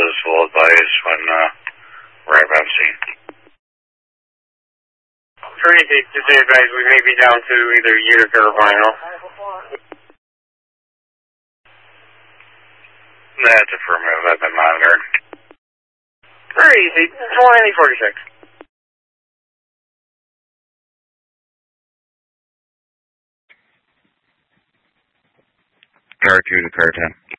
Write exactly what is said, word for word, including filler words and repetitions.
officers will advise when uh, arrive on scene. Trinity, just advise we may be down to either Utica or Vinyl. That's affirmative. I've been monitored. Very easy. twenty forty-six. Car two to car ten.